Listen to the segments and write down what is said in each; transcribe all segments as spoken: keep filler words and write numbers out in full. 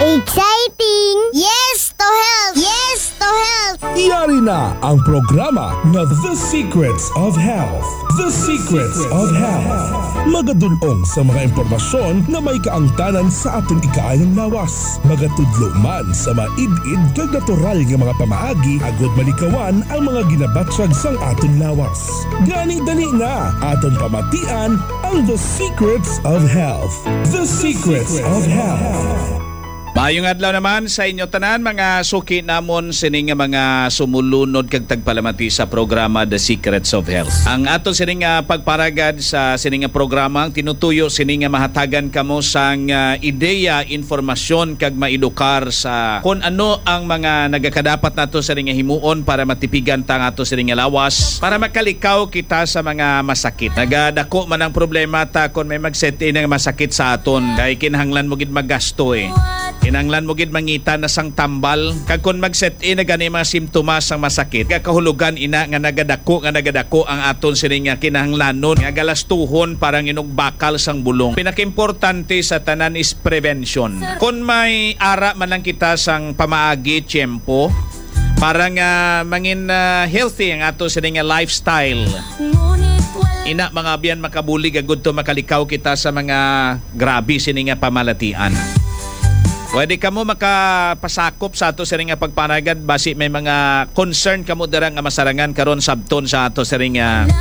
Exciting! Yes to health! Yes to health! Iyari na ang programa na The Secrets of Health. The Secrets of Health. Magadulong sa mga impormasyon na may kaangtanan sa aton ikaayang lawas. Magatudlo man sa maid-id kag natural nga mga pamaagi agod malikawan ang mga ginabatsag sang aton lawas. Gani dali na aton pamatian ang The Secrets of Health. The Secrets of Health. Maayong adlaw naman sa inyo tanan mga suki namon sining mga sumulunod kag tagpalamati sa programa The Secrets of Health. Ang aton sining uh, pagparagad sa sining programa ang tinutuyo sining mahatagan kamo sang uh, ideya, informasyon kag maedukar sa kung ano ang mga nagakadapat nato sining himuon para matipigan ta ato sining lawas para makalikaw kita sa mga masakit. Nagadako man ang problema ta kung may mag-set in ng masakit sa aton kay kinahanglan mo gid maggasto eh. Kinanglan mo gid mangita na sang tambal kag kun mag-set in na gani mga simptomas sang masakit kakahulugan ina nga nagadako nga nagadako ang aton sining nga kinahanglanon nga galastuhon parang inugbakal sang bulong. Pinakaimportante sa tanan is prevention. Kun may ara man lang kita sang pamaagi tiempo para nga mangin uh, healthy ang ato sining nga lifestyle. Ina mga biyan makabulig agud to makalikaw kita sa mga grabe sining nga pamalatian. Pwede kamo makapasakop sa ato sa ring pagpanagad basi may mga concern kamo dira nga masarangan karon sabton sa ato sa ring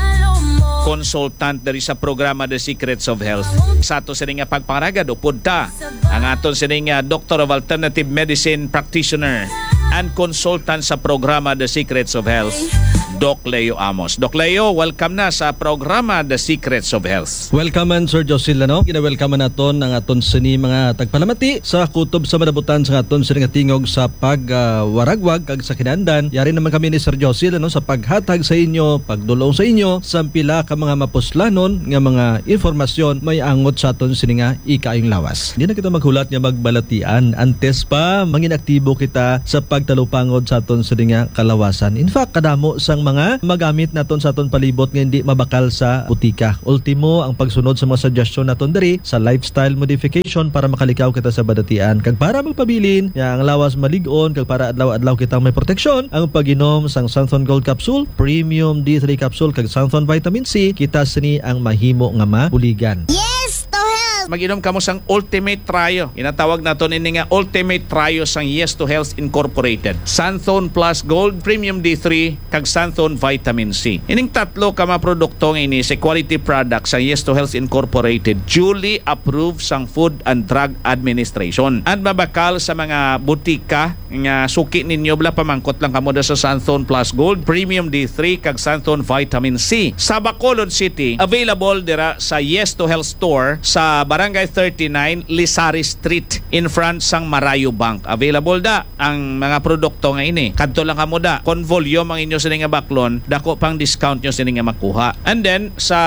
consultant diri sa programa The Secrets of Health. Sa ato sa ring pagpanagad upod ta ang aton sa ring Doctor of Alternative Medicine Practitioner and consultant sa programa The Secrets of Health, Doc Leo Amos. Doc Leo, welcome na sa programa The Secrets of Health. Welcome man Sir Josil, no? Gina-welcome naton ang aton sini mga tagpalamati sa kutob sa madabutan sa aton sini nga tingog sa pagwaragwag uh, kag sa kinahanglan. Yari naman kami ni Sir Josil, no, sa paghatag sa inyo, pagdulong sa inyo sa pila ka mga mapuslanon nga mga informasyon may angot sa aton sini nga ikaayong lawas. Di na kita maghulat nga magbalatian antes pa mangin aktibo kita sa pagtalupangod sa aton sini nga kalawasan. In fact, kadamo sang mga magamit naton sa aton palibot nga hindi mabakal sa butika. Ultimo ang pagsunod sa mga suggestion naton diri sa lifestyle modification para makalikaw kita sa badatian kag para magpabilin ya ang lawas malig-on kag para adlaw-adlaw kitang may proteksyon ang pag-inom sang Santhon Gold Capsule, Premium D three Capsule kag Santhon Vitamin C kita sini ang mahimo nga mabuligan. Yes to health! Mag-inom kamo sang Ultimate Trio. Inatawag naton ini nga Ultimate Trio sang Yes to Health Incorporated. Santhon Plus Gold, Premium D three kag Santhon Vitamin C. Ining tatlo ka mga produkto nga ini sa quality product sa Yes to Health Incorporated duly approved sang Food and Drug Administration. At mabakal sa mga butika nga suki ninyo bala pamangkot lang kamo sa Santhon Plus Gold, Premium D three kag Santhon Vitamin C. Sa Bacolod City, available dira sa Yes to Health Store sa Barangay thirty-nine, Lisari Street in front sang Marayo Bank. Available da ang mga produkto nga ini. Kadto lang kamo da. Kon volume ang inyo sini nga baklon, dako pang discount nyo sini nga makuha. And then sa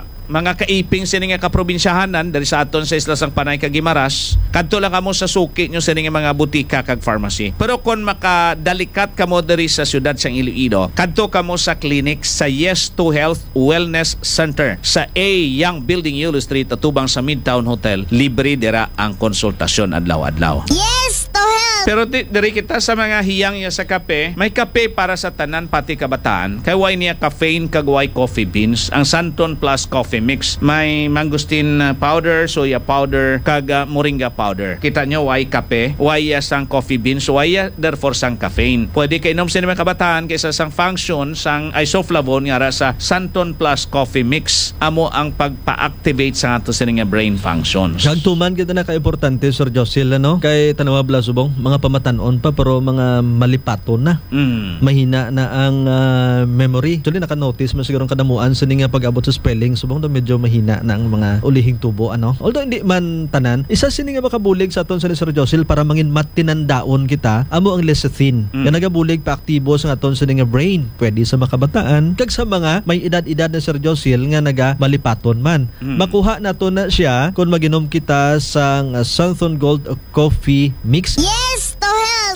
mga kaiping sini nga kaprobinsyahanan dari sa aton sa isla sang Panay kag Guimaras, kadto lang kamo sa suki nyo sini nga mga butika kag pharmacy. Pero kon makadalikat kamo diri sa syudad sang Iloilo, kadto kamo sa clinic sa Yes to Health Wellness Center sa A Young Building Yulo Street atubang sa Midtown Hotel. Libre dira ang konsultasyon adlaw-adlaw. Yes to health! Pero di, diri kita sa mga hiyang ya sa kape, may kape para sa tanan pati kabataan. Kay way niya caffeine kag way coffee beans. Ang Santhon Plus Coffee Mix. May mangosteen powder, soya powder, kag uh, moringa powder. Kita nyo, way kape, way uh, sang coffee beans, way uh, therefore sang caffeine. Pwede kay inom sa mga kabataan kaysa sang function sang isoflavone nga sa Santhon Plus Coffee Mix. Amo ang pagpa-activate sa ato sa nga brain functions. Kagtuman kita na ka-importante Sir Josil, no? Kay tanawa bla subong, mga pamatanon pa pero mga malipaton na. Mm. Mahina na ang uh, memory. Actually naka-notice mo siguro kadamuan sa nga pag-abot sa spelling subong medyo mahina na ang mga ulihing tubo, ano? Although hindi man tanan, isa sini nga makabulig sa aton sa Sir Josil para mangin matinandaon kita amo ang lecithin. Mm. Nga nagabulig pa aktibo sa aton sa nga brain. Pwede sa makabataan kag sa mga may edad-edad na Sir Josil nga naga malipaton man. Mm. Makuha nato na siya kung maginom kita sang uh, Santhon Gold Coffee Mix. Yes to health!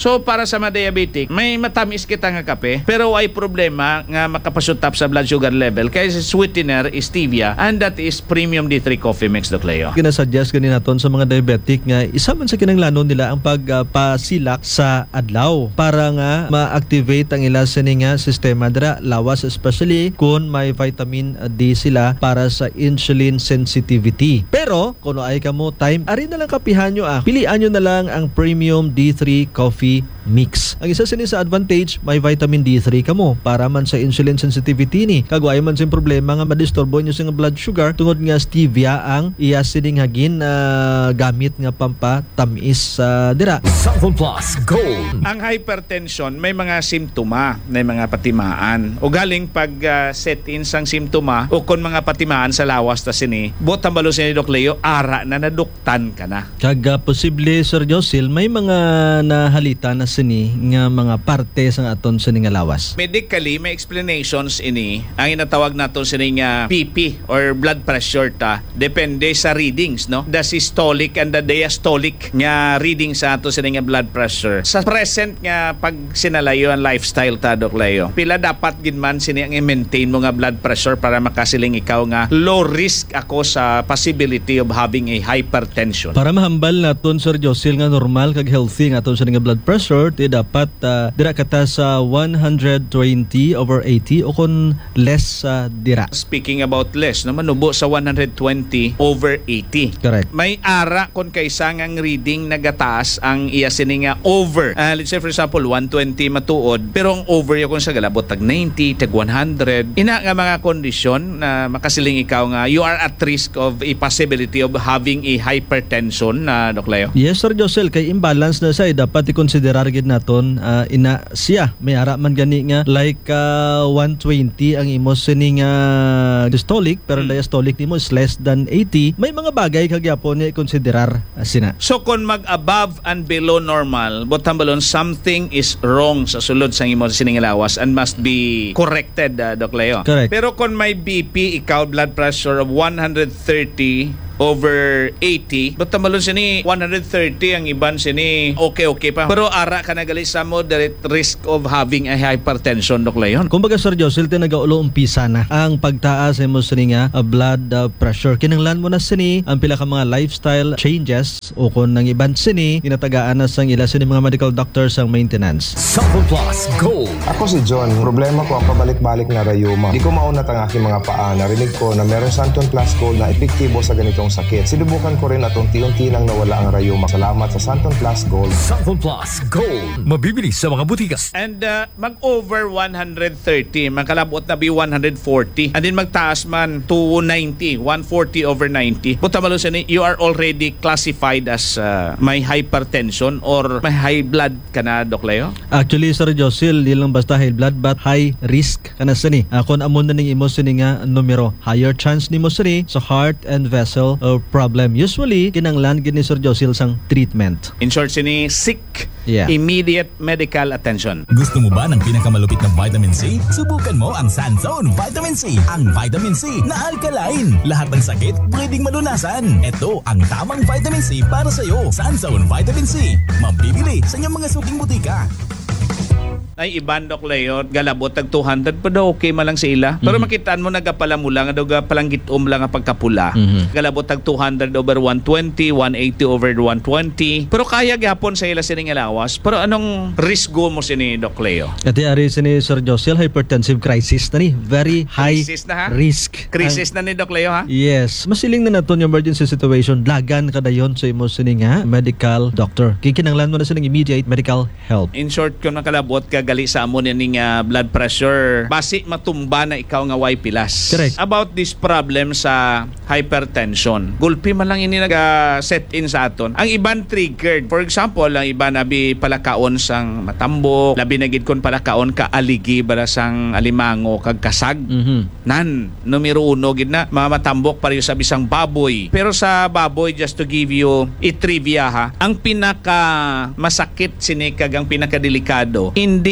So para sa mga diabetic, may matamis kita nga kape, pero ay problema nga makapasutap sa blood sugar level kaya si sweetener is stevia and that is premium D three coffee mix, Doc Leo. Ginasuggest ganina naton sa mga diabetic nga isa man sa kinahanglanon nila ang pagpasilak sa adlaw para nga ma-activate ang ila sini nga sistema dira lawas, especially kung may vitamin D sila para sa insulin sensitivity. Pero kung ay kamo time, ari na lang kapihan nyo ah. Pilian nyo na lang ang premium D three coffee mix. Ang isa sini sa advantage, may vitamin D three kamo para man sa insulin sensitivity ni. Kagway man sin problema nga madisturbo nyo sa blood sugar tungod nga stevia ang iya sining hagin na uh, gamit nga pampatamis sa uh, dira. Sample Plus Gold. Ang hypertension may mga simptoma, may mga patimaan. O galing pag uh, set in sang simptoma o kon mga patimaan sa lawas ta sini, botang balo sini Doc Leo, ara na naduktan ka na. Kaga posible Sir Josil, may mga nahalita na sini nga mga parte sa aton sini nga lawas. Medically, may explanations ini. Ang inatawag naton sini nga P P or blood pressure ta. Depende sa readings, no? The systolic and the diastolic nga reading sa ato sini nga blood pressure. Sa present nga pag sinalayo ang lifestyle ta, Doc Leo, pila dapat gid man sini ang i-maintain mo nga blood pressure para makasiling ikaw nga low risk ako sa possibility of having a hypertension. Para mahambal naton Sir Josil nga normal kag healthy nga aton sini nga blood pressure, ti dapat uh, dira kata sa one hundred twenty over eighty o kon less sa uh, dira. Speaking about less, naman nubo sa one hundred twenty over eighty. Correct. May ara kon kaysa ngang reading nagataas ang iya sini nga over. Uh, let's say for example one twenty matuod, pero ang over yo kon sa galabot tag ninety, tag one hundred. Ina nga mga kondisyon na makasiling ikaw nga you are at risk of a possibility of having a hypertension na uh, Doc Leo. Yes Sir Josel, kay imbalance na say dapat i-considerar gid naton uh, ina siya may ara man gani nga like uh, one twenty ang imo sini nga systolic pero hmm. diastolic nimo is less than eighty. May mga bagay kagyapon nga i-considerar uh, sina. So kung mag above and below normal, bottom balon something is wrong sa sulod sa imo sini nga lawas and must be corrected, uh, Doc Leo. Correct. Pero kung may B P ikaw blood pressure of one hundred thirty over eighty, but tamalon sini one hundred thirty ang iban sini okay okay pa, pero ara ka nagali sa moderate risk of having a hypertension, Doc Leon. Kumbaga Sir Josel, tinagaulo umpisa na ang pagtaas sa imo sini nga uh, blood uh, pressure. Kinanglan mo na sini ang pila ka mga lifestyle changes o kung nang iban sini ginatagaan na sang ila sini mga medical doctors ang maintenance. Sample Plus Gold. Ako si John. Problema ko ang pabalik-balik na rayuma. Di ko maunat ang aking mga paa. Narinig ko na meron Santon Plus Gold na epektibo sa ganitong sakit. Sinubukan ko rin at unti-unti nang nawala ang rayuma. Salamat sa Santon Plus Gold. Sample Plus Gold. Mabibili sa mga butikas. And uh, mag-over one hundred thirty, magkalabot na be one hundred forty. And then magtaas man to ninety, one forty over ninety. Buta malo sini, you are already classified as uh, may hypertension or may high blood ka na, Doc Leo? Actually, Sir Josil, di lang basta high blood but high risk ka na sini. Uh, kung amon na ning imo sini nga numero, higher chance nimo sini sa heart and vessel uh, problem. Usually, kinanglan gini Sir Josil sang treatment. In short, sini sick, yeah. Immediate medical attention. Gusto mo ba ng pinakamalupit na vitamin C? Subukan mo ang Sanzone Vitamin C. Ang vitamin C na alkaline. Lahat ng sakit pwedeng malunasan. Ito ang tamang vitamin C para sa iyo. Sanzone Vitamin C. Mabibili sa inyong mga suking butika. Ay iban, Doc Leo, galabot tag two hundred pa daw okay man lang sa ila. Pero mm-hmm. makitaan mo nagapala mo lang daw palanggitom lang ang pagkapula. Mm-hmm. Galabot tag two hundred over one twenty, one eighty over one twenty. Pero kaya gyapon sa ila sining alawas. Pero anong risk go mo sini, Doc Leo? Ati ari sini Sir Josel, hypertensive crisis na ni. Very high crisis na, ha? risk. Crisis ang, na ni Doc Leo, ha? Yes. Masiling na naton yung emergency situation. Lagan kadayon sa imo sini nga medical doctor. Kikinanglan mo na sining immediate medical help. In short, kung nakalabot ka gali sa amon ning uh, blood pressure, basi matumba na ikaw nga way pilas. Correct. About this problem sa hypertension, gulpi man lang ini nag-set in sa aton. Ang iban triggered. For example, ang iban abi palakaon sang matambok, labi na gid kon palakaon ka aligi bara sang alimango kag kasag. Mm-hmm. Nan, numero uno gid na mga matambok pareho sa bisang baboy. Pero sa baboy, just to give you a trivia ha, ang pinaka masakit sini kag ang pinaka delikado, hindi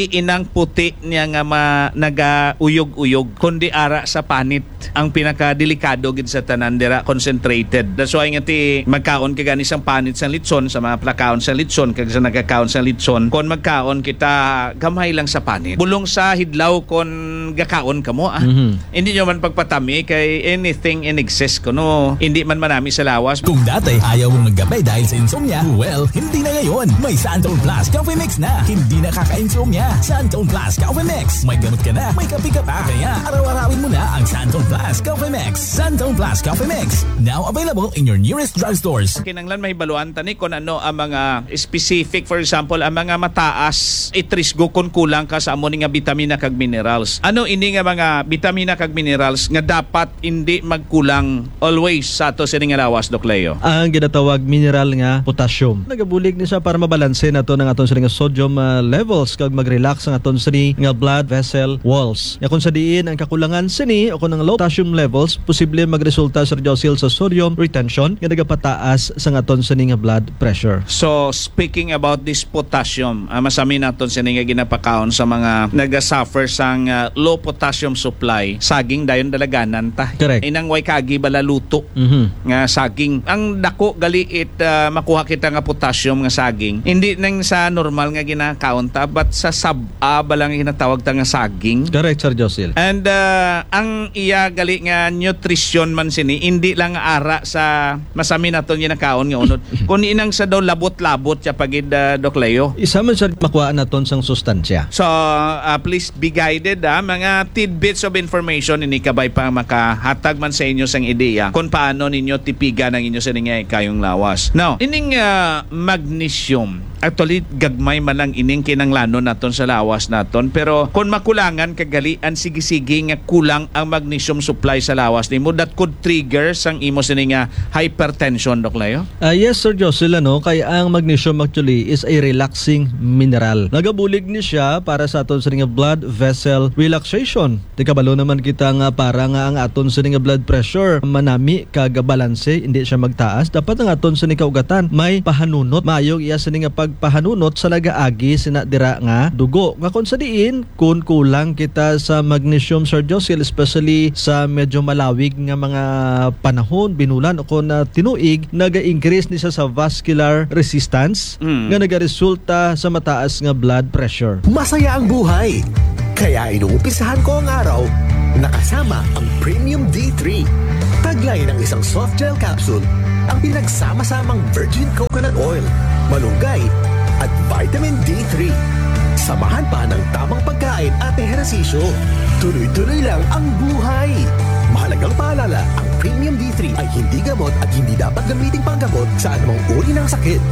Hindi inang puti niya nga ma, naga-uyog-uyog, kundi ara sa panit. Ang pinaka-delikado gid sa tanan dira, concentrated. That's why nga ti magkaon ka gani sang panit sang litson, sa mga plakaon sang litson, kag sa nagkakaon sang litson, kon magkaon kita gamay lang sa panit. Bulong sa hidlaw kon gakaon kamo ah. Mhm. Hindi nyo man pagpatami kay anything in excess kuno. Hindi man manami sa lawas. Kung dati ayaw mong maggabay dahil sa insomnia, well, hindi na ngayon. May Santone Plus Coffee Mix na. Hindi na kaka-insomnia. Santone Plus Coffee Mix. May gamot ka na, may kape ka pa. Kaya araw-arawin mo na ang Santone Plus Coffee Mix. Santone Plus Coffee Mix. Now available in your nearest drugstores. Kinanglan may baluan tani kung ano ang mga specific, for example, ang mga mataas itrisgo kung kulang ka sa amo ni nga vitamina kag minerals. Ano ini nga mga vitamina kag minerals nga dapat hindi magkulang always sa ato sa nga lawas, Doc Leo? Ang ginatawag mineral nga potassium. Nagabulig ni siya para mabalanse nato ng aton sa nga sodium uh, levels kag mag-relax ang aton sa nga blood vessel walls. Ya kung sa diin ang kakulangan sini o kung ang low potassium levels, posible magresulta sa Josil sa sodium retention nga nagapataas sa aton sa nga blood pressure. So, speaking about this potassium, uh, masami naton sa nga ginapakaon sa mga naga-suffer sang uh, low potassium supply. Saging dayon dalaganan ta. Correct. Inang way kagi balaluto. Mhm. Nga saging. Ang dako gali it uh, makuha kita nga potassium nga saging. Hindi nang sa normal nga ginakaon ta, but sa sab-a balang ginatawag ta nga saging. Correct, Sir Josil. And uh, ang iya gali nga nutrition man sini, hindi lang ara sa masami naton ginakaon nga unod. Kung inang sa daw labot-labot siya pagid uh, Doc Leo. Isa man sa makuha naton sang sustansya. So, uh, please be guided ha. Mga tidbits of information ini kabay pa makahatag man sa inyo sang ideya kung paano ninyo tipigan ang inyo sa ningay kayong lawas. Now, ining uh, magnesium, actually gagmay man lang ining kinanglanon naton sa lawas naton, pero kung makulangan kagalian sige-sige nga kulang ang magnesium supply sa lawas nimo, that could trigger sang imo sini nga hypertension, Doc Leo. Uh, yes, Sir Josil, ano, kaya ang magnesium actually is a relaxing mineral. Nagabulig ni siya para sa aton sa nga blood vessel relaxation. Di kabalo naman kita nga para nga ang aton sa nga blood pressure manami kagabalanse, hindi siya magtaas. Dapat ang aton sa nga kaugatan may pahanunot. Mayong iya sa nga pagpahanunot sa nagaagi sina dira nga dugo. Nga kung sa diin, kung kulang kita sa magnesium, Sir Josil, especially sa medyo malawig nga mga panahon, binulan o kung uh, tinuig, naga-increase ni siya sa vascular resistance Mm. nga nagaresulta sa mataas nga blood pressure. Masaya ang buhay. Kaya inuumpisahan ko ang araw nakasama ang Premium D three. Taglay ng isang soft gel capsule, ang pinagsama-samang virgin coconut oil, malunggay at vitamin D three. Samahan pa ng tamang pagkain at ehersisyo. Tuloy-tuloy lang ang buhay. Mahalagang paalala, ang Premium D three ay hindi gamot at hindi dapat gamiting panggamot sa anumang uri ng sakit.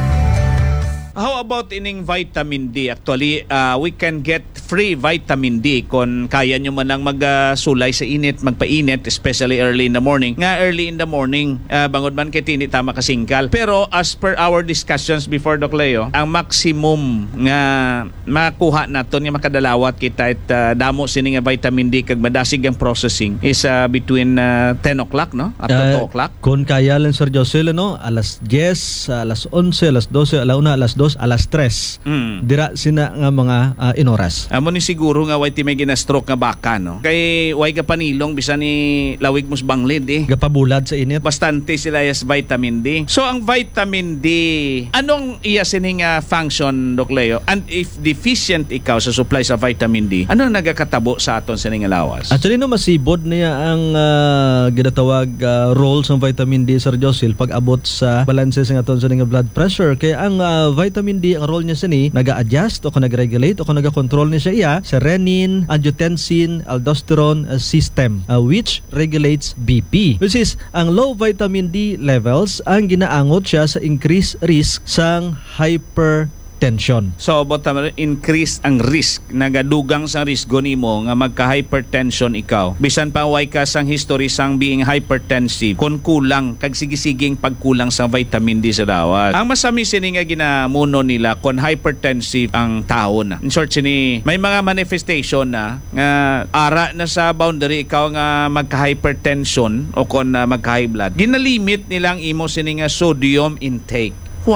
How about ining vitamin D? Actually, uh, we can get free vitamin D kung kaya nyo man lang magsulay sa init, magpainit, especially early in the morning. Nga early in the morning, uh, bangod man kay tini tama kasingkal. Pero as per our discussions before, Doc Leo, ang maximum nga makuha naton nga makadalawat kita at uh, damo sini nga vitamin D kag madasig ang processing is uh, between uh, ten o'clock, no? Up to Uh, two o'clock. Kung kaya lang, Sir Josil, ano, alas diyes, alas onse, alas dose, alauna, alas dos, alas tres. Mm. Dira sina nga mga uh, inoras. Amo ni siguro nga way ti may gina-stroke nga baka, no? Kay way ka panilong bisan ni lawig mos banglid eh. Gapabulad sa init. Bastante sila yes vitamin D. So ang vitamin D, anong iya sining uh, function, Doc Leo? And if deficient ikaw sa supply sa vitamin D, ano nagakatabo sa aton sining lawas? Actually, no, masibod niya ang uh, ginatawag uh, role ng vitamin D, Sir Josil, pag abot sa balanse sa aton sa nga blood pressure. Kaya ang uh, vitamin D, ang role niya sini, naga-adjust o kung nag-regulate o kung naga-control niya siya iya sa renin, angiotensin, aldosterone uh, system, uh, which regulates B P. Which is, ang low vitamin D levels ang ginaangot siya sa increased risk sang hypertension. So, but um, increase ang risk, nagadugang sa risgo nimo nga magka-hypertension ikaw. Bisan pa way ka sang history sang being hypertensive, kung kulang, kag sige-siging pagkulang sa vitamin D sa lawas. Ang masami sini nga ginamuno nila kung hypertensive ang tao na. In short, sini, may mga manifestation na nga ara na sa boundary ikaw nga magka-hypertension o kung uh, magka-high blood. Ginalimit nilang imo sini nga sodium intake. Why?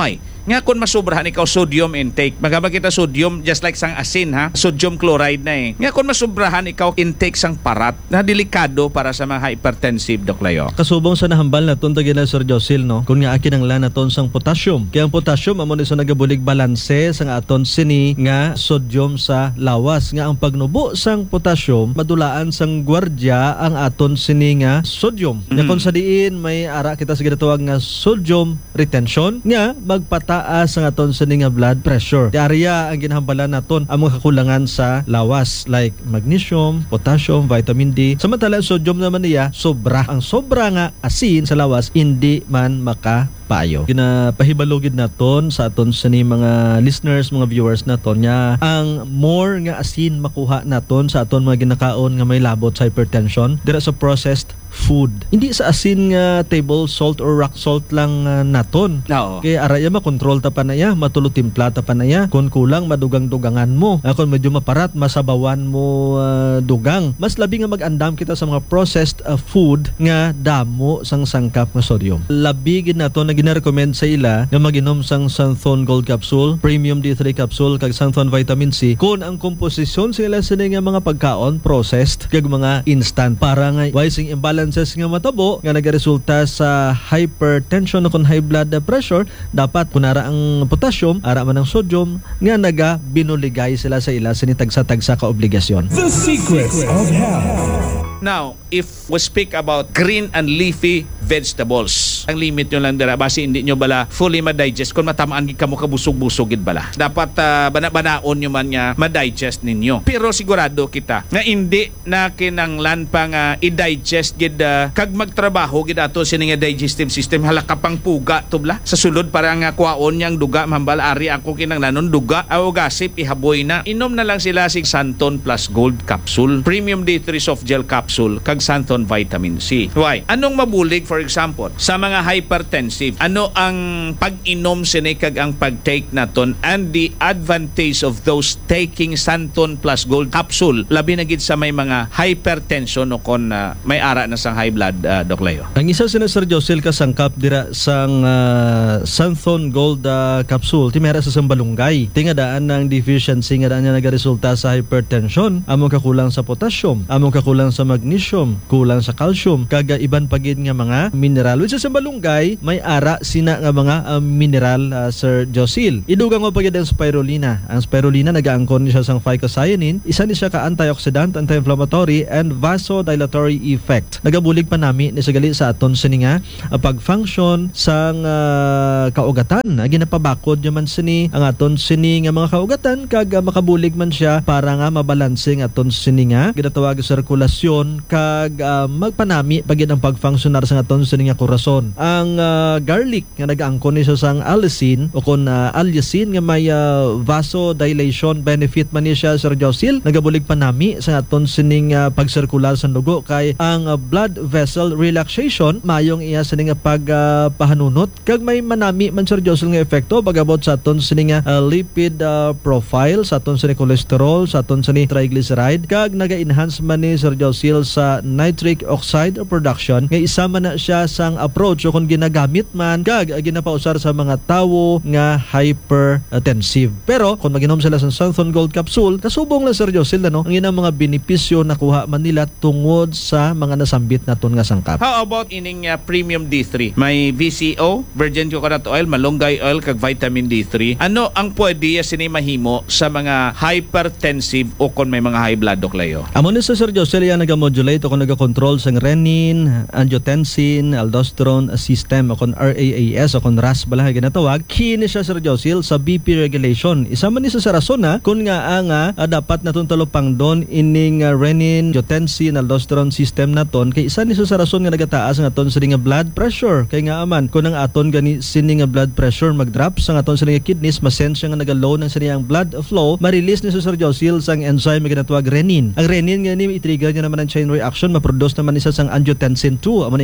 Nga kung masubrahan ikaw sodium intake, magabag kita sodium just like sang asin ha, sodium chloride na eh. Nga kung masubrahan ikaw intake sang parat, na delikado para sa mga hypertensive, Doc Layo. Kasubong sa nahambal na ton tagina Sir Josil, no? Kung nga akin ang lan naton sang potassium. Kaya ang potassium amo ni sa nagabulig balanse sang aton sini nga sodium sa lawas. Nga ang pagnubo sang potassium madulaan sang gwardya ang aton sini nga sodium. Mm. Nga kung sa diin may ara kita sa ginatawag nga sodium retention nga magpataas ang aton sini nga blood pressure. Di area ang ginahambalan naton ang mga kakulangan sa lawas like magnesium, potassium, vitamin D. Samantala sodium naman niya sobra. Ang sobra nga asin sa lawas hindi man makapayo. Ginapahibalugid naton sa aton sini mga listeners, mga viewers naton nya ang more nga asin makuha naton sa aton mga ginakaon nga may labot sa hypertension dira sa processed food. Hindi sa asin nga table salt or rock salt lang uh, naton. Oo. Kaya araya makontrol ta pa na ya, matulo timpla ta pa na ya. Kung kulang madugang-dugangan mo. Uh, kung medyo maparat masabawan mo uh, dugang. Mas labi nga mag-andam kita sa mga processed uh, food nga damo sang sangkap nga sodium. Labi gid nato na gina-recommend sa ila nga mag-inom sang Santhon Gold Capsule, Premium D three Capsule kag Santhon Vitamin C kung ang komposisyon sila sini nga mga pagkaon processed kag mga instant para nga wising imbalance nga matabo nga nagaresulta sa hypertension o kung high blood pressure, dapat kunara ang potassium, ara man ang sodium nga naga binuligay sila sa ila sinitagsa-tagsa ka obligasyon. The Secrets of Health. Now, if we speak about green and leafy vegetables, ang limit nyo lang dira basi hindi nyo bala fully ma-digest kung matamaan gid kamo kabusog-busog gid bala. Dapat uh, bana-banaon nyo man nga ma-digest ninyo. Pero sigurado kita nga hindi na kinanglan pa nga i-digest gid uh, kag magtrabaho gid ato sini nga digestive system hala ka pang puga tubla sa sulod para nga kuwaon yang duga mambal ari ako kinanglanon duga aw gasip ihaboy na. Inom na lang sila si Santhon Plus Gold Capsule, Premium D three Soft Gel Capsule kag Santhon Vitamin C. Why? Anong mabulig for example sa mga hypertensive? Ano ang pag-inom sini kag ang pag-take naton and the advantage of those taking Santhon Plus Gold Capsule labi na gid sa may mga hypertension o kon uh, may ara na sang high blood, uh, Doc Leo. Ang isa sina Sir Josil kasangkap dira sang uh, Santhon Gold uh, Capsule timera sa sambalunggay. Tingadaan ng deficiency nga daan nga nagaresulta sa hypertension, among kakulang sa potassium, among kakulang sa magnesium, kulang sa calcium, kaga iban pagid nga mga mineral. Which sa malunggay, may ara sina nga mga uh, mineral, uh, Sir Josil. Idugang mo pagid ang spirulina. Ang spirulina nagaangkon ni siya sang phycocyanin, isa ni siya ka antioxidant, anti-inflammatory and vasodilatory effect. Nagabulig pa nami ni sagali sa aton sini nga uh, pag-function sang uh, kaugatan. Uh, ginapabakod man sini ang aton sini nga mga kaugatan kag uh, makabulig man siya para nga mabalansing aton sini nga ginatawag sirkulasyon kag uh, magpanami pagid ang pag-functionar sa aton sini nga korason. Ang uh, garlic nga nag-angkon ni siya sang allicin o kon uh, allicin nga may uh, vasodilation benefit man ni siya, Sir Josil. Nagabulig pa nami sa aton sining uh, pagsirkular sa dugo kay ang uh, blood vessel relaxation mayong iya sining nga pagpahanunot uh, kag may manami man, Sir Josil, nga epekto bagabot sa aton sining nga uh, lipid uh, profile, sa aton sining cholesterol, sa aton sining triglyceride kag naga-enhance man ni Sir Josil sa nitric oxide production nga isa man na siya sang approach o kung ginagamit man kag uh, ginapausar sa mga tawo nga hypertensive. Pero kung maginom sila sa Santhon Gold Capsule, kasubong lang, Sir Josil, ano, ang inang mga benepisyo nakuha man nila tungod sa mga nasambit naton nga sangkap. How about ining uh, Premium D three? May V C O, virgin coconut oil, malunggay oil kag vitamin D three. Ano ang pwede sini mahimo sa mga hypertensive o kon may mga high blood, Doc Leo? Amo ni sa Sir Josil yan naga-modulate o kung naga-control sang renin, angiotensin, aldosterone system o kung R A A S o kung R A S bala ginatawag. Kini siya, Sir Josil, sa B P regulation. Isa man ni sa rason na kung nga ang uh, dapat natun talupang don ining uh, renin, angiotensin, aldosterone system naton kay isa ni sa rason nga nagataas ang aton sining blood pressure. Kay nga aman kung ang aton gani sining blood pressure mag-drop sa aton sining kidneys, masense nga naga-low ng sining blood flow, ma-release ni sa Sir Josil sang enzyme nga ginatawag renin. Ang renin nga ni i-trigger niya naman ang chain reaction, ma-produce naman isa sang angiotensin two, amo ni active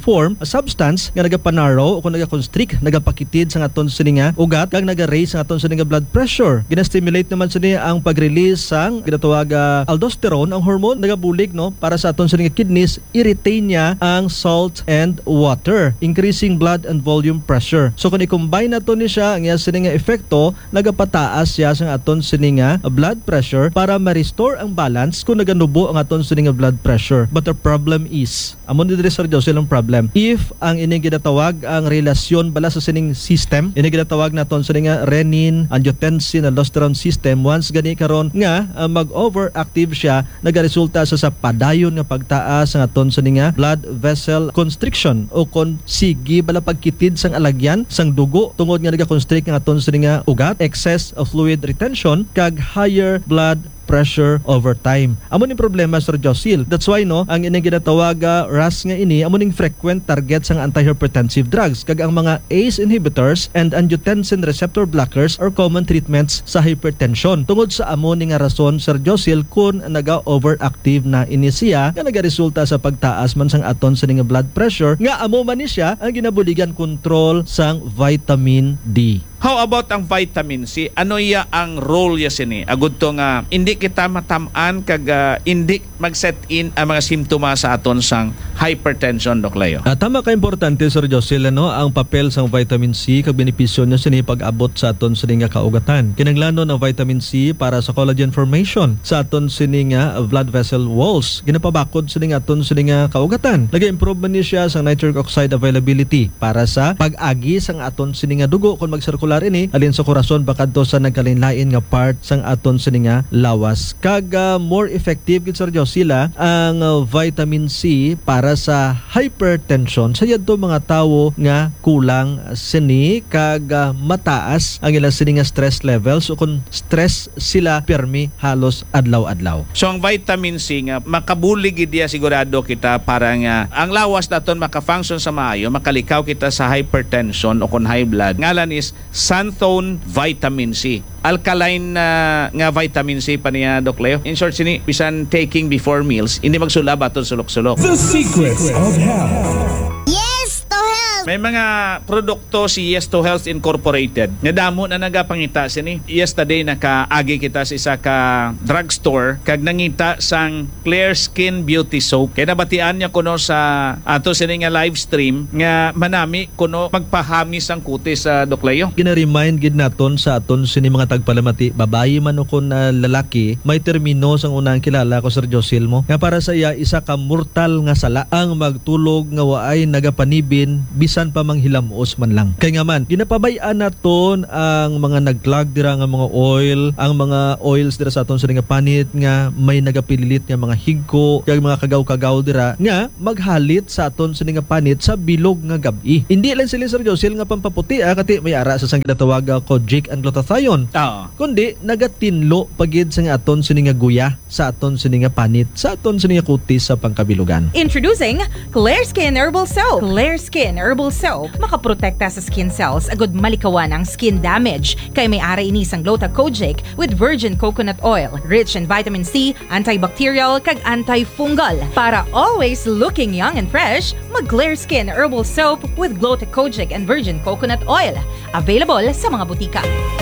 form a substance nga nagapanarrow o kung nagaconstrict, nagapakitid sa aton sini nga ugat kag naga-raise sa aton sini nga blood pressure. Gina-stimulate naman sini ang pag-release sang ginatawag uh, aldosterone, ang hormone nagabulig no para sa aton sini nga kidneys, i-retain niya ang salt and water, increasing blood and volume pressure. So kung i-combine nato ni siya ang iya sini nga epekto, nagapataas siya sa aton sini nga blood pressure para ma-restore ang balance kung naganubo ang aton sini nga blood pressure. But the problem is, amon diri Sir Josel ang problem, if ang ining ginatawag ang relasyon bala sa sining system, ining ginatawag naton sini nga renin, angiotensin, aldosterone system, once gani karon nga uh, mag-overactive siya, nagaresulta sa sa padayon nga pagtaas sa aton sini nga blood vessel constriction o kon sige bala pagkitid sang alagyan sang dugo tungod nga naga-constrict nga aton sini nga ugat, excess of fluid retention kag higher blood pressure over time. Amo ning problema Sir Josil. That's why no, ang ining ginatawag uh, R A S nga ini amo ning frequent target sang antihypertensive drugs kag ang mga A C E inhibitors and angiotensin receptor blockers are common treatments sa hypertension. Tungod sa amo ning nga rason Sir Josil kun naga-overactive na ini siya nga nagaresulta sa pagtaas man sang aton sa ning blood pressure nga amo man ni siya ang ginabuligan control sang vitamin D. How about ang vitamin C? Ano ya ang role ya sini? Agud to nga hindi kita matam-an kag uh, hindi mag-set in ang mga simptomas sa aton sang hypertension, Doc Leo. Uh, tama ka importante Sir Josil no, ang papel sang vitamin C kag benepisyo niya sini pag-abot sa aton sini nga kaugatan. Kinahanglan ang vitamin C para sa collagen formation sa aton sini nga blood vessel walls. Ginapabakod sini nga aton sini nga kaugatan. Nag-improve man ni siya sa nitric oxide availability para sa pag-agi sang aton sini nga dugo kon mag-circulate ini alin sa korason bakadto sa nagkalinlain nga part sang aton sini nga lawas. Kag uh, more effective gid Sir Josila ang uh, vitamin C para sa hypertension sa yadto mga tawo nga kulang sini kag uh, mataas ang ilang sini nga stress levels o kung stress sila permi halos adlaw-adlaw. So ang vitamin C nga makabulig gid dia sigurado kita para nga ang lawas naton maka-function sa maayo, makalikaw kita sa hypertension o kung high blood. Ngalan is Xanthone Vitamin C. Alkaline uh, nga vitamin C pa niya, Doc Leo. In short, sini, bisan taking before meals, hindi magsulab aton sulok-sulok. The Secrets of Health. Yes to health. May mga produkto si Yes to Health Incorporated. Nadamo na nagapangita sini. Yesterday nakaagi kita sa isa ka drugstore kag nangita sang Clear Skin Beauty Soap. Kaya nabatian niya kuno sa ato sini nga live stream nga manami kuno magpahamis ang kutis sa Doc Leo. Gina-remind gid naton sa aton sini mga tagpalamati, babayi man o kun uh, lalaki, may termino sang unang kilala ko Sir Josil mo nga para sa iya isa ka mortal nga sala ang magtulog nga waay nagapanibin bisan pa manghilamos man lang. Kaya nga man, ginapabay-an naton ang mga nagklag dira nga mga oil, ang mga oils dira sa aton sa nga panit nga may nagapililit nga mga higko, kag mga kagaw-kagaw dira nga maghalit sa aton sa nga panit sa bilog nga gabi. Hindi lang sila Sir Josil nga pampaputi ah, kati may ara sa sang ginatawag kojic and glutathione. Oo. Kundi nagatinlo pagid sa nga aton sa nga guya, sa aton sa nga panit, sa aton sa nga kutis sa pangkabilugan. Introducing Clear Skin Herbal Soap. Clear Skin Herbal Soap makaprotekta sa skin cells agud malikawan ang skin damage kay may ara ini sang Glutacogic with virgin coconut oil, rich in vitamin C, antibacterial kag antifungal. Para always looking young and fresh, mag Clear Skin Herbal Soap with Glutacogic and virgin coconut oil. Available sa mga butika.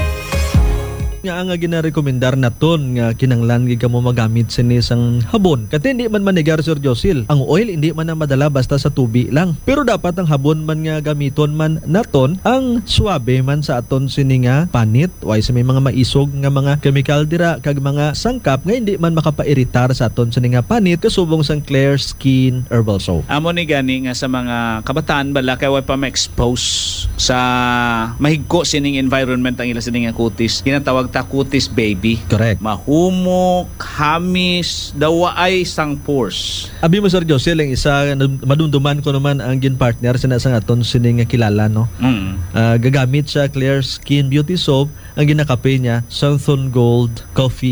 Nga ang ginarekomendar naton nga kinanglan gid kamo magamit sini sang habon. Kati hindi man manigar Sir Josil. Ang oil hindi man na madala basta sa tubi lang. Pero dapat ang habon man nga gamiton man naton ang suabe man sa aton sini nga panit. Way sa may mga maisog nga mga chemical dira kag mga sangkap nga hindi man makapairitar sa aton sini nga panit kasubong sang Clear Skin Herbal Soap. Amo ni gani nga sa mga kabataan bala kay way pa ma-expose sa mahigko sining environment ang ila sining nga kutis. Ginatawag ta kutis baby. Correct. Mahumok, hamis, dawaay sang pores. Abi mo Sir Josel ang isa madumduman ko naman ang gin partner sa sang aton sini nga kilala no. Mm. Uh, gagamit sa Clear Skin Beauty Soap ang ginakape niya Xanthone Gold Coffee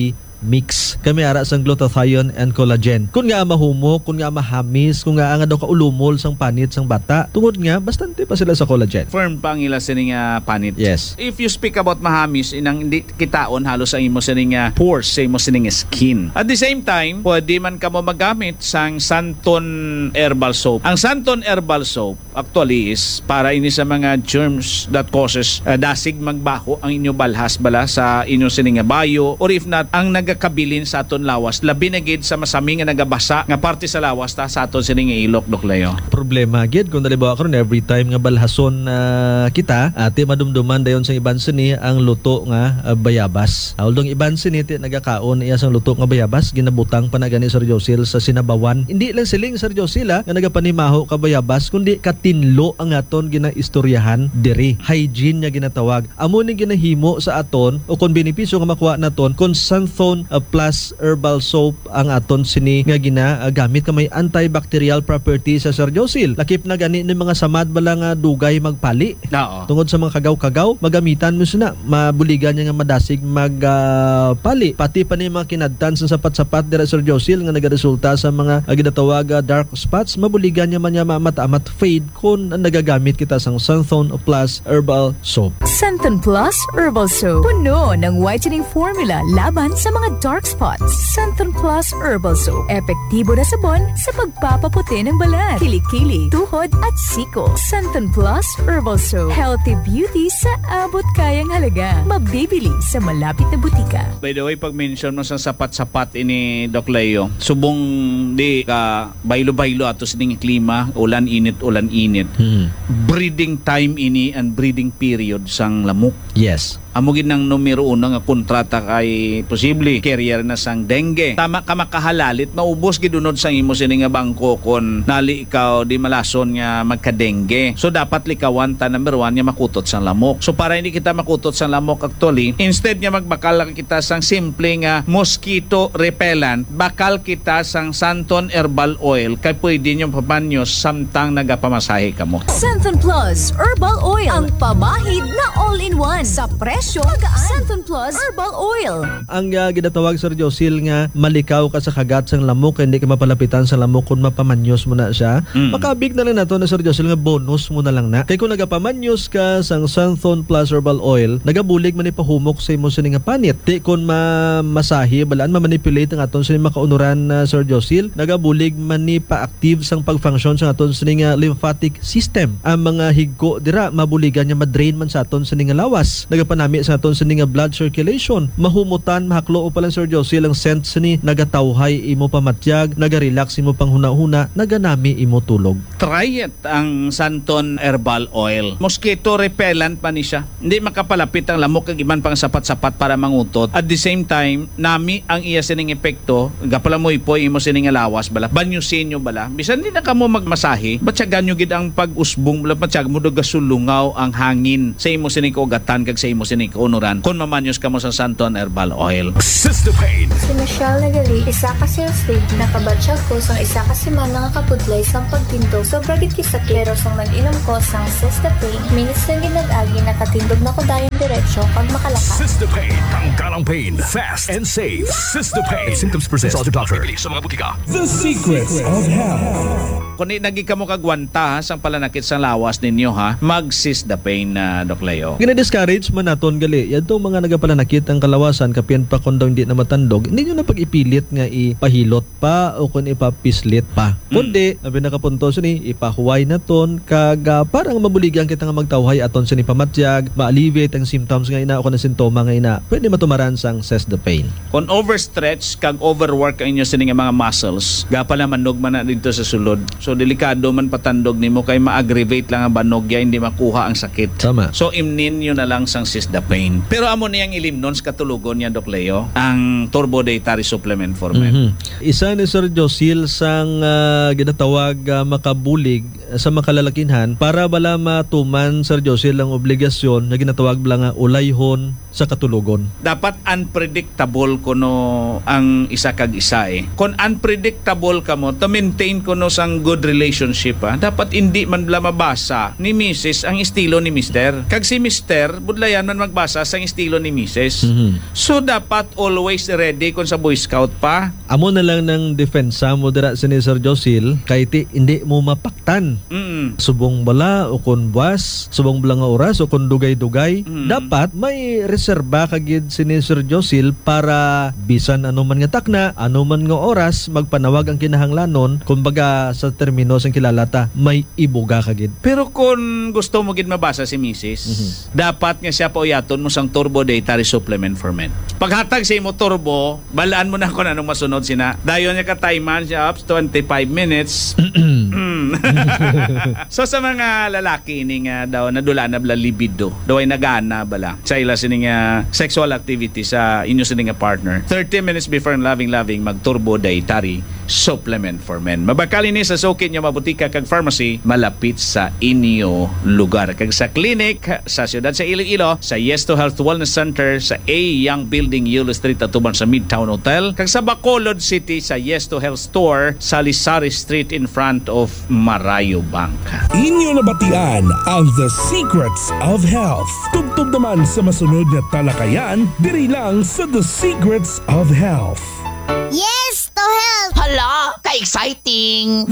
mix. Kami ara sang glutathione and collagen. Kung nga mahumok, kung nga mahamis, kung nga nga daw kaulumol sang panit sang bata, tungod nga bastante pa sila sa collagen. Firm pang ila sining uh, panit. Yes. If you speak about mahamis, inang hindi kitaon halos ang imo sining uh, pores sa imo sining skin. At the same time, pwede man ka mo magamit sang Santon Herbal Soap. Ang Santon Herbal Soap actually is para ini sa mga germs that causes uh, dasig magbaho ang inyo balhas bala sa inyo sining nga bayo, or if not ang nagakabilin sa aton lawas labi na gid sa masami nga nagabasa nga parte sa lawas ta sa aton sining nga ilok doklayo. Problema gid kung dalibawa karon every time nga balhason uh, kita ati madumduman dayon sa iban sini ang luto nga uh, bayabas. Although iban sini ti nagakaon iya sang luto nga bayabas ginabutang pa na gani Sir Josil sa sinabawan. Hindi lang siling Sir Josil nga nagapanimaho ka bayabas kundi katinlo ang aton ginaistoryahan diri. Hygiene nga ginatawag. Amo ni ginahimo sa aton o kung benepisyo nga makuha naton kung Santon uh, Plus Herbal Soap ang aton sini nga ginagamit ka may antibacterial property sa Sir Josil. Lakip na gani ni mga samad bala nga dugay magpali. Oo. Tungod sa mga kagaw-kagaw, magamitan mo sina mabuligan niya nga madasig magpali. Uh, Pati pa ni mga kinadtan sa sapat-sapat dira Sir Josil nga nagaresulta sa mga uh, ginatawag uh, dark spots, mabuligan niya man niya mata-amat fade kung nagagamit kita sang Santon Plus Herbal Soap. Santon Plus Herbal Soap. Puno ng whitening formula laban sa mga dark spots. Santon Plus Herbal Soap. Epektibo na sabon sa pagpapaputi ng balat, kilikili, tuhod at siko. Santon Plus Herbal Soap. Healthy beauty sa abot kayang halaga. Mabibili sa malapit na butika. By the way, pag mention mo sa sapat-sapat ini Doc Leo, subong di ka baylo-baylo ato sining klima, ulan init, ulan init. Hmm. Breeding time ini and breeding period sang lamok. Yes. Amo gid nang numero uno nga kontrata kay posible carrier na sang dengue. Tama ka makahalalit maubos gid unod sang imo sini nga bangko kon nali ikaw di malason nga magka-dengue. So dapat likawan ta number one nga makutot sang lamok. So para hindi kita makutot sang lamok actually, instead nga magbakal kita sang simple nga mosquito repellent, bakal kita sang Santon Herbal Oil kay pwede nyo papanyos samtang nagapamasahe ka mo. Santon Plus Herbal Oil. Ang pamahid na all-in-one sa presyo magaan. Santon Plus Herbal Oil. Ang uh, ginatawag Sir Josil nga malikaw ka sa kagat sang lamok, hindi ka mapalapitan sa lamok kung mapamanyos mo na siya. Mm. Makabig na lang nato na Sir Josil nga bonus mo na lang na. Kaya kung nagapamanyos ka sang Santon Plus Herbal Oil, nagabulig man ipahumok sa imo sini nga panit. Di kung ma-masahe, balaan ma-manipulate ang aton sini makaunuran na uh, Sir Josil, nagabulig man ni pa-active sang pag-function sa aton sini nga lymphatic system. Ang mga higko dira mabuligan nga ma-drain man sa aton sini nga lawas. Nagapanami sa aton sini nga blood circulation, mahumutan, mahaklo o palang Sir Josil ang scent sini nagatawhay imo pamatyag, nagarelax imo panghuna-huna, naganami imo tulog. Try it ang Santon Herbal Oil. Mosquito repellent pa ni siya. Hindi makapalapit ang lamok kag iban pang sapat-sapat para mangutot. At the same time, nami ang iya sining epekto, gapala mo ipoy imo sining nga lawas bala, banyusin nyo bala. Bisan di na kamo magmasahe, batyagan nyo gid ang pag-usbong bala, batyag mo do gasulungaw ang hangin sa imo sining kaugatan kag sa imo sining kaunuran kung mamanyos ka mo sa Santon Herbal Oil. Sister Pain. Si Michelle Nagali, isa ka sales state, nakabatsyag ko sang isa ka semana nga kapudlay sang pagtindog. So bragit kisakit, pero sang nag-inom ko sang Sister Pain, minutes lang ginag-agi, nakatindog na ko dayon diretsyo pag makalakas. Sister Pain. Tanggalang pain. Fast and safe. Sister Pain. If symptoms persist, consult your doctor. Sa mga butika. The Secrets of Health. Kung nagi ka mo kagwanta sang palanakit sang lawas ninyo ha, mag-sis the pain na uh, Doc Leo. Gina-discourage man naton gali. Yan to mga nagapalanakit ang kalawasan kapian pa kung daw hindi na matandog. Hindi nyo na pag-ipilit nga ipahilot pa o kung ipapislit pa. Mm. Kundi, nabi nakapunto sini, ipahuway na ton kag uh, parang mabuligan kita nga magtawhay aton sini pamatyag, ma-alleviate ang symptoms nga ina o kung sintoma nga ina. Pwede matumaran sang cess the pain. Kung overstretch kag overwork ang inyo sini nga mga muscles, gapala manog man na dito sa sulod. So delikado man patandog nimo kay ma-aggravate lang ang banogya, hindi makuha ang sakit. Tama. So imnin nyo na lang sang sis the pain. Pero amo niyang ilimnon sa katulugon niya Doc Leo, ang Turbo Dietary Supplement for Men. Mm-hmm. Isa ni Sir Josil sang uh, ginatawag uh, makabulig uh, sa makalalakinhan para bala matuman Sir Josil ang obligasyon na ginatawag bala nga ulayhon sa katulogon. Dapat unpredictable kuno ang isa kag isa eh. Kung unpredictable ka mo, to maintain kuno sang good relationship ah, dapat hindi man bala mabasa ni Missus ang estilo ni Mister. Kag si Mister, budlayan man magbasa sang estilo ni Missus. Mhm. So dapat always ready kung sa Boy Scout pa. Amo na lang ng defensa mo dira si Sir Josil kay ti hindi mo mapaktan. Mm. Subong bala o kun buwas, subong bala nga oras o kun dugay-dugay. Mm. Dapat may reserba kagid si Sir Josil para bisan ano man nga takna, ano man nga oras magpanawag ang kinahanglanon, kumbaga sa termino sang kilalata, may ibuga kagid. Pero kung gusto mo gid mabasa si Missus, Mhm. dapat nga siya pauyaton mo sang turbo dietary supplement for men. Paghatag sa imo turbo, balaan mo na kung anong masunod sina. Dayon niya ka timeman siya up to twenty-five minutes. Mm. So sa mga lalaki ini nga daw nadula na bala libido, daw ay nagana bala sa ila sini nga sexual activity sa inyo sini nga partner. thirty minutes before loving loving mag turbo dietary supplement for men. Mabakali ni sa sukit niyo mabutika kag pharmacy malapit sa inyo lugar. Kag sa clinic sa siyudad sa Iloilo, sa Yes to Health Wellness Center sa A Young Building, Yulo Street atuban sa Midtown Hotel. Kag sa Bacolod City sa Yes to Health Store sa Lisari Street in front of Marayo Bank. Inyo nabatian ang The Secrets of Health. Tugtog naman sa masunod na talakayan, diri lang sa The Secrets of Health. Yes to health. Hala, ka-exciting!